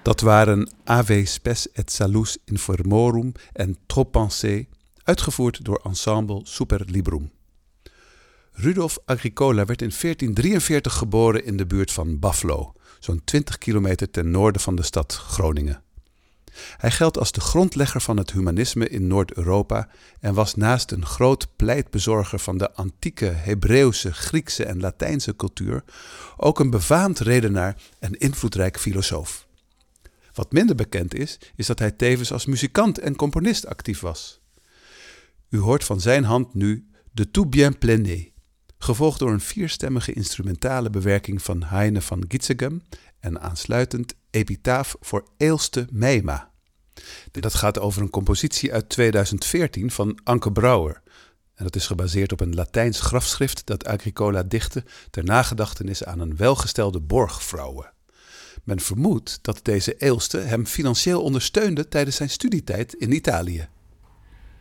Dat waren Ave spes et salus informorum en Trop pensé, uitgevoerd door Ensemble Super Librum. Rudolf Agricola werd in 1443 geboren in de buurt van Baflo, zo'n 20 kilometer ten noorden van de stad Groningen. Hij geldt als de grondlegger van het humanisme in Noord-Europa en was naast een groot pleitbezorger van de antieke Hebreeuwse, Griekse en Latijnse cultuur ook een befaamd redenaar en invloedrijk filosoof. Wat minder bekend is dat hij tevens als muzikant en componist actief was. U hoort van zijn hand nu de Tout bien plané, gevolgd door een 4-stemmige instrumentale bewerking van Heine van Gietzegem en aansluitend epitaaf voor Eelste Meima. Dat gaat over een compositie uit 2014 van Anke Brouwer. En dat is gebaseerd op een Latijns grafschrift dat Agricola dichtte ter nagedachtenis aan een welgestelde borgvrouwe. Men vermoedt dat deze Eelste hem financieel ondersteunde tijdens zijn studietijd in Italië.